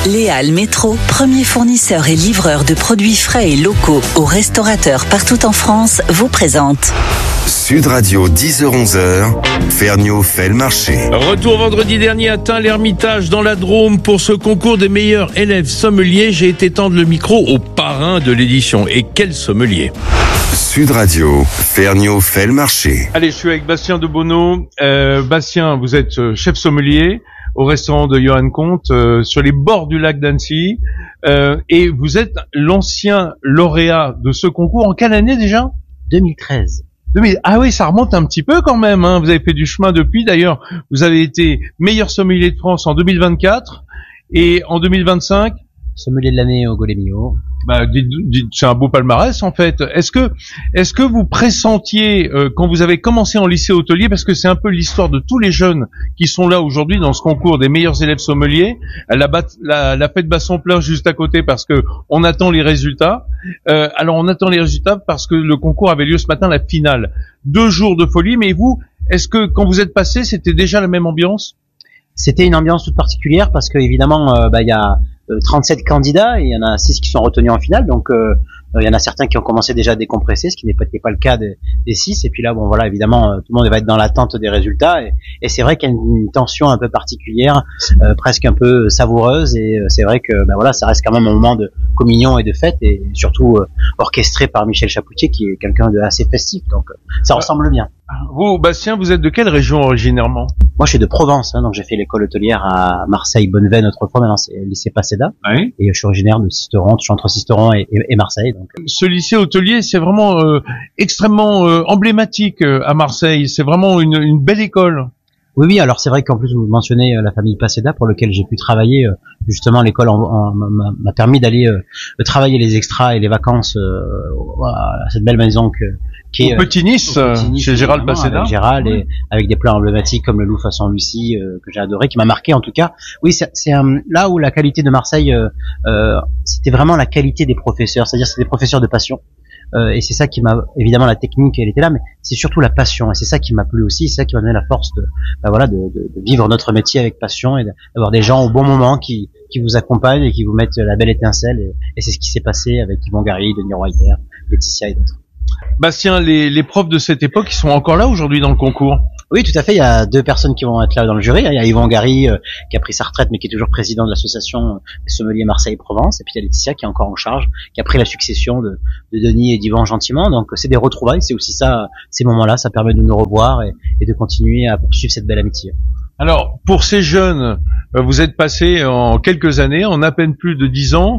Léal Métro, premier fournisseur et livreur de produits frais et locaux aux restaurateurs partout en France, vous présente Sud Radio 10h-11h, Ferniaud fait le marché. Retour vendredi dernier à Tain-l'Hermitage dans la Drôme pour ce concours des meilleurs élèves sommeliers. J'ai été tendre le micro au parrain de l'édition. Et quel sommelier! Sud Radio, Ferniaud fait le marché. Allez, je suis avec Bastien de Bonneau. Bastien, vous êtes chef sommelier au restaurant de Johan Comte, sur les bords du lac d'Annecy. Et vous êtes l'ancien lauréat de ce concours. En quelle année déjà? 2013. Ah oui, ça remonte un petit peu quand même, hein. Vous avez fait du chemin depuis. D'ailleurs, vous avez été meilleur sommelier de France en 2024 et en 2025. Sommelier de l'année au Golemio. C'est un beau palmarès en fait. Est-ce que vous pressentiez quand vous avez commencé en lycée hôtelier, parce que c'est un peu l'histoire de tous les jeunes qui sont là aujourd'hui dans ce concours des meilleurs élèves sommeliers, la fête Basson-Pleurs juste à côté parce que on attend les résultats. Alors on attend les résultats parce que le concours avait lieu ce matin, la finale. 2 jours de folie, mais vous, est-ce que quand vous êtes passé, c'était déjà la même ambiance? C'était une ambiance toute particulière parce que évidemment, il y a 37 candidats et il y en a 6 qui sont retenus en finale, donc il y en a certains qui ont commencé déjà à décompresser, ce qui n'était pas le cas des 6, et puis là bon voilà, évidemment tout le monde va être dans l'attente des résultats, et c'est vrai qu'il y a une tension un peu particulière, presque un peu savoureuse, et c'est vrai que voilà, ça reste quand même un moment de communion et de fête, et surtout orchestré par Michel Chapoutier qui est quelqu'un de assez festif, donc ça ressemble bien. Vous, Bastien, vous êtes de quelle région originairement? Moi, je suis de Provence, donc j'ai fait l'école hôtelière à Marseille, Bonneveine autrefois, maintenant c'est le lycée Paseda. Oui. Et je suis originaire de Sisteron, je suis entre Sisteron et Marseille. Donc. Ce lycée hôtelier, c'est vraiment extrêmement emblématique à Marseille. C'est vraiment une belle école. Oui, alors c'est vrai qu'en plus vous mentionnez la famille Paseda pour lequel j'ai pu travailler. Justement, l'école m'a permis d'aller travailler les extras et les vacances à cette belle maison qui est au Petit Nice, chez Gérald Paseda. Avec Gérald, et avec des plats emblématiques comme le loup façon Lucie que j'ai adoré, qui m'a marqué en tout cas. Oui, c'est là où la qualité de Marseille, c'était vraiment la qualité des professeurs, c'est-à-dire c'est des professeurs de passion. Et c'est ça qui m'a, évidemment la technique elle était là, mais c'est surtout la passion, et c'est ça qui m'a plu aussi, c'est ça qui m'a donné la force de vivre notre métier avec passion et d'avoir des gens au bon moment qui vous accompagnent et qui vous mettent la belle étincelle, et c'est ce qui s'est passé avec Yvon Gary, Denis Royer, Laetitia et d'autres. Bastien, les profs de cette époque, ils sont encore là aujourd'hui dans le concours? Oui, tout à fait. Il y a 2 personnes qui vont être là dans le jury. Il y a Yvon Gary qui a pris sa retraite, mais qui est toujours président de l'association des sommeliers Marseille-Provence. Et puis il y a Laetitia qui est encore en charge, qui a pris la succession de Denis et d'Yvon gentiment. Donc c'est des retrouvailles. C'est aussi ça, ces moments-là, ça permet de nous revoir et de continuer à poursuivre cette belle amitié. Alors, pour ces jeunes, vous êtes passé en quelques années, en à peine plus de 10 ans,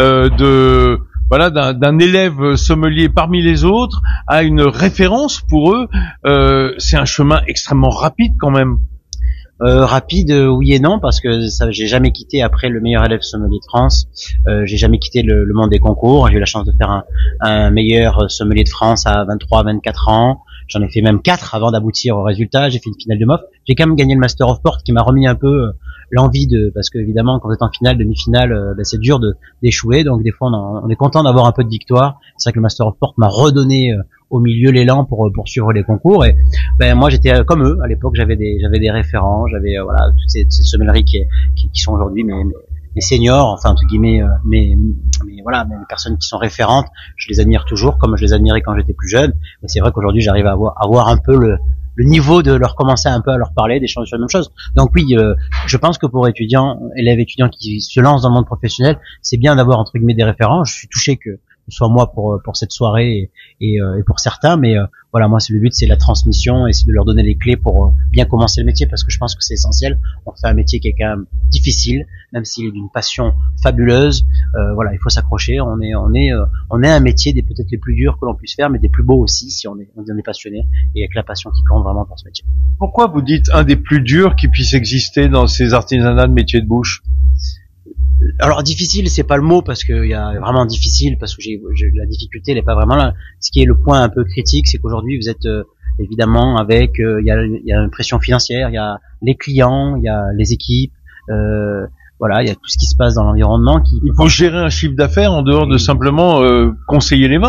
d'un élève sommelier parmi les autres à une référence pour eux. C'est un chemin extrêmement rapide quand même. Rapide, oui et non, parce que j'ai jamais quitté après le meilleur élève sommelier de France. J'ai jamais quitté le monde des concours. J'ai eu la chance de faire un meilleur sommelier de France à 23, 24 ans. J'en ai fait même 4 avant d'aboutir au résultat. J'ai fait une finale de MOF. J'ai quand même gagné le Master of Port qui m'a remis un peu l'envie parce que évidemment quand vous êtes en finale, demi-finale, c'est dur d'échouer. Donc des fois on est content d'avoir un peu de victoire. C'est vrai que le Master of Port m'a redonné au milieu l'élan pour poursuivre les concours, et moi j'étais comme eux à l'époque. J'avais des référents, j'avais toutes ces sommelleries qui sont aujourd'hui mes seniors, enfin entre guillemets, mais voilà, mes personnes qui sont référentes, je les admire toujours comme je les admirais quand j'étais plus jeune. Mais c'est vrai qu'aujourd'hui j'arrive à avoir un peu le niveau de leur commencer un peu à leur parler, d'échanger sur la même chose. Donc oui, je pense que pour élèves étudiants qui se lancent dans le monde professionnel, c'est bien d'avoir entre guillemets des référents. Je suis touché que ce soit moi pour cette soirée et pour certains, mais voilà, moi le but c'est la transmission et c'est de leur donner les clés pour bien commencer le métier, parce que je pense que c'est essentiel. On fait un métier qui est quand même difficile, même s'il est d'une passion fabuleuse. Voilà, il faut s'accrocher. On est un métier des peut-être les plus durs que l'on puisse faire, mais des plus beaux aussi si on est passionné et avec la passion qui compte vraiment pour ce métier. Pourquoi vous dites un des plus durs qui puisse exister dans ces artisanats de métier de bouche? Alors difficile, c'est pas le mot, parce qu'il y a vraiment difficile, parce que la difficulté elle est pas vraiment là. Ce qui est le point un peu critique, c'est qu'aujourd'hui vous êtes évidemment avec il y a une pression financière, il y a les clients, il y a les équipes, voilà, il y a tout ce qui se passe dans l'environnement. Il faut gérer un chiffre d'affaires en dehors de simplement conseiller les vins.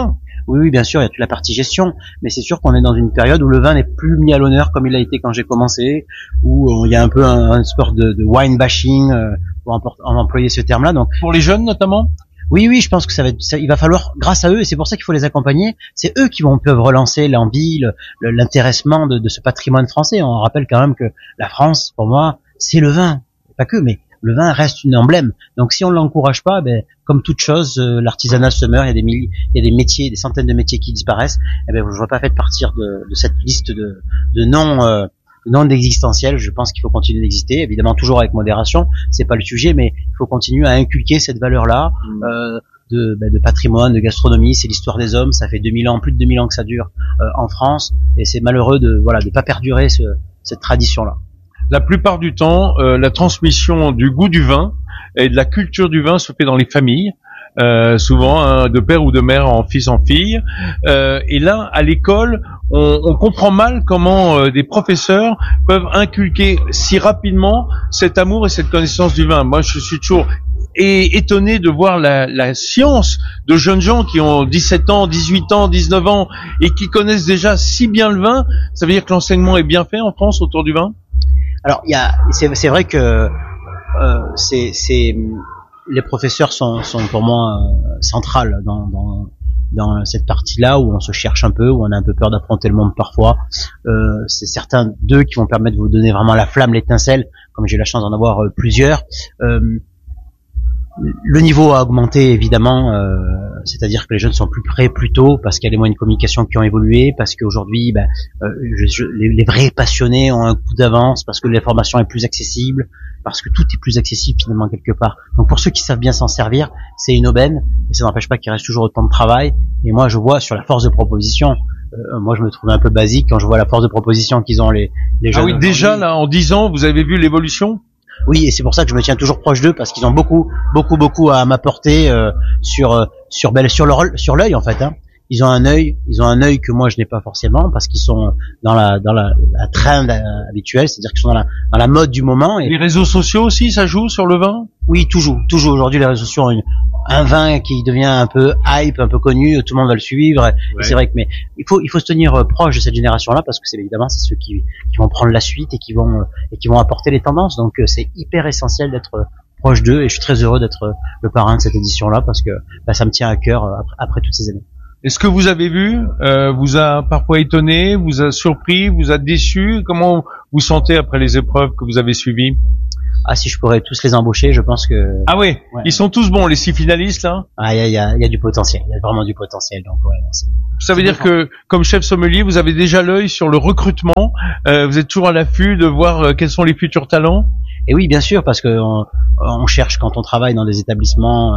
Oui, bien sûr, il y a toute la partie gestion, mais c'est sûr qu'on est dans une période où le vin n'est plus mis à l'honneur comme il a été quand j'ai commencé, où il y a un peu un sport de wine bashing, pour employer ce terme-là. Donc Pour les jeunes notamment? oui, je pense que il va falloir, grâce à eux, et c'est pour ça qu'il faut les accompagner, c'est eux qui peuvent relancer l'envie, l'intéressement de ce patrimoine français. On rappelle quand même que la France, pour moi, c'est le vin. Pas que, mais le vin reste une emblème. Donc si on l'encourage pas, comme toute chose, l'artisanat se meurt, il y a des métiers, des centaines de métiers qui disparaissent. Je ne vois pas fait partir de cette liste de non existentiels. Je pense qu'il faut continuer d'exister, évidemment toujours avec modération, c'est pas le sujet, mais il faut continuer à inculquer cette valeur-là de patrimoine, de gastronomie. C'est l'histoire des hommes, ça fait plus de 2000 ans que ça dure en France, et c'est malheureux de pas perdurer cette tradition-là. La plupart du temps, la transmission du goût du vin et de la culture du vin se fait dans les familles, souvent de père ou de mère en fils en fille. Et là, à l'école, on comprend mal comment des professeurs peuvent inculquer si rapidement cet amour et cette connaissance du vin. Moi, je suis toujours étonné de voir la science de jeunes gens qui ont 17 ans, 18 ans, 19 ans et qui connaissent déjà si bien le vin. Ça veut dire que l'enseignement est bien fait en France autour du vin? Alors, c'est vrai que les professeurs sont pour moi centrales dans cette partie-là où on se cherche un peu, où on a un peu peur d'affronter le monde parfois. C'est certains d'eux qui vont permettre de vous donner vraiment la flamme, l'étincelle, comme j'ai eu la chance d'en avoir plusieurs. Le niveau a augmenté évidemment, c'est-à-dire que les jeunes sont plus prêts plus tôt parce qu'il y a des moyens de communication qui ont évolué, parce qu'aujourd'hui les vrais passionnés ont un coup d'avance, parce que l'information est plus accessible, parce que tout est plus accessible finalement quelque part. Donc pour ceux qui savent bien s'en servir, c'est une aubaine, et ça n'empêche pas qu'il reste toujours autant de travail. Et moi je vois sur la force de proposition, moi je me trouve un peu basique quand je vois la force de proposition qu'ils ont les jeunes. Ah oui, déjà là en 10 ans, vous avez vu l'évolution? Oui, et c'est pour ça que je me tiens toujours proche d'eux, parce qu'ils ont beaucoup à m'apporter sur l'œil en fait. Ils ont un œil que moi je n'ai pas forcément, parce qu'ils sont dans la trend habituelle, c'est-à-dire qu'ils sont dans la mode du moment. Et les réseaux sociaux aussi, ça joue sur le vin? Oui, toujours. Aujourd'hui, les réseaux sociaux ont un vin qui devient un peu hype, un peu connu, tout le monde va le suivre. Ouais. Et c'est vrai que, mais il faut se tenir proche de cette génération-là, parce que c'est ceux qui vont prendre la suite et qui vont apporter les tendances. Donc c'est hyper essentiel d'être proche d'eux, et je suis très heureux d'être le parrain de cette édition-là, parce que ça me tient à cœur après toutes ces années. Est-ce que vous avez vu vous a parfois étonné, vous a surpris, vous a déçu? Comment vous sentez après les épreuves que vous avez suivies? Ah, si je pourrais tous les embaucher, je pense que... Ah oui, ouais. Ils sont tous bons, les 6 finalistes, là? Ah, il y a du potentiel. Il y a vraiment du potentiel. Donc, ouais, ça veut dire que, comme chef sommelier, vous avez déjà l'œil sur le recrutement. Vous êtes toujours à l'affût de voir quels sont les futurs talents? Et oui, bien sûr, parce que on cherche, quand on travaille dans des établissements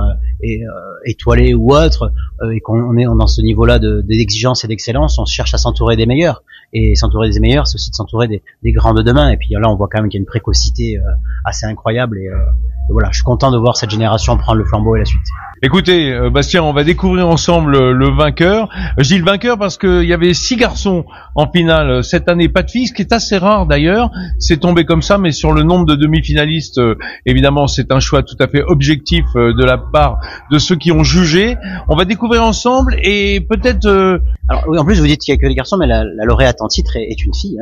étoilés ou autres, et qu'on est dans ce niveau-là d'exigence et d'excellence, on cherche à s'entourer des meilleurs. Et s'entourer des meilleurs, c'est aussi de s'entourer des grands de demain. Et puis là, on voit quand même qu'il y a une précocité assez incroyable. Et voilà, je suis content de voir cette génération prendre le flambeau et la suite. Écoutez, Bastien, on va découvrir ensemble le vainqueur. Je dis le vainqueur parce qu'il y avait 6 garçons en finale cette année, pas de filles, ce qui est assez rare d'ailleurs. C'est tombé comme ça, mais sur le nombre de demi-finalistes, évidemment, c'est un choix tout à fait objectif de la part de ceux qui ont jugé. On va découvrir ensemble et peut-être... Alors oui, en plus vous dites qu'il y a que les garçons, mais la lauréate en titre est une fille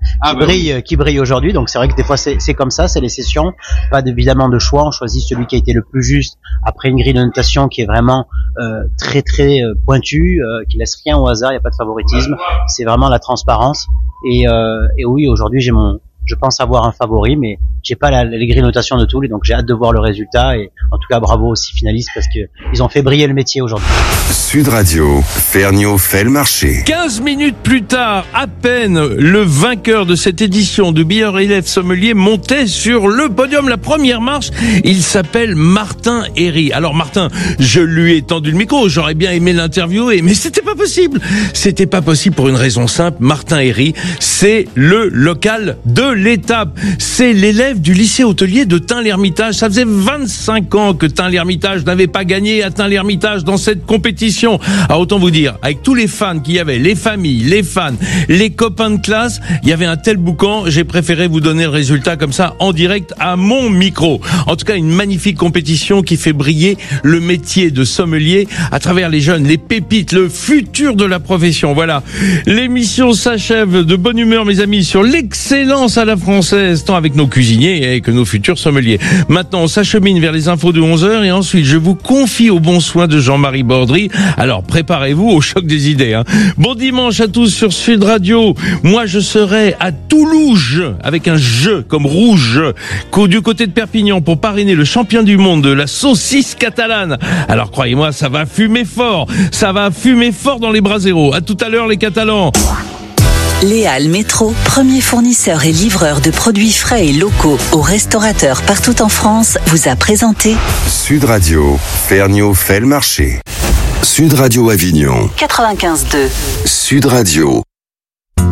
qui brille aujourd'hui. Donc c'est vrai que des fois c'est comme ça, c'est les sessions, pas évidemment de choix. On choisit celui qui a été le plus juste après une grille de notation qui est vraiment très très pointue, qui laisse rien au hasard. Il n'y a pas de favoritisme, c'est vraiment la transparence. Et oui, aujourd'hui je pense avoir un favori, mais j'ai pas les grilles de notation de tous, et donc j'ai hâte de voir le résultat. Et en tout cas, bravo aux 6 finalistes, parce que ils ont fait briller le métier aujourd'hui. Sud Radio, Ferniaud fait le marché. 15 minutes plus tard, à peine, le vainqueur de cette édition du meilleur élève sommelier montait sur le podium, la première marche. Il s'appelle Martin Herry. Alors Martin, je lui ai tendu le micro, j'aurais bien aimé l'interviewer, mais c'était pas possible. C'était pas possible pour une raison simple. Martin Herry, c'est le local de l'étape. C'est l'élève du lycée hôtelier de Tain-l'Hermitage. Ça faisait 25 ans que Tain-l'Hermitage n'avait pas gagné à Tain-l'Hermitage dans cette compétition. Alors autant vous dire, avec tous les fans qu'il y avait, les familles, les fans, les copains de classe, il y avait un tel boucan, j'ai préféré vous donner le résultat comme ça en direct à mon micro. En tout cas, une magnifique compétition qui fait briller le métier de sommelier à travers les jeunes, les pépites, le futur de la profession. Voilà. L'émission s'achève de bonne humeur, mes amis, sur l'excellence à la française, tant avec nos cuisiniers et que nos futurs sommeliers. Maintenant, on s'achemine vers les infos de 11h et ensuite, je vous confie au bon soin de Jean-Marie Bordry. Alors, préparez-vous au choc des idées, hein. Bon dimanche à tous sur Sud Radio. Moi, je serai à Toulouse, avec un jeu comme rouge, du côté de Perpignan pour parrainer le champion du monde de la saucisse catalane. Alors, croyez-moi, ça va fumer fort. Ça va fumer fort dans les braseros. À tout à l'heure, les Catalans. Léal Métro, premier fournisseur et livreur de produits frais et locaux aux restaurateurs partout en France, vous a présenté Sud Radio, Ferniaud fait le marché. Sud Radio Avignon. 95.2. Sud Radio.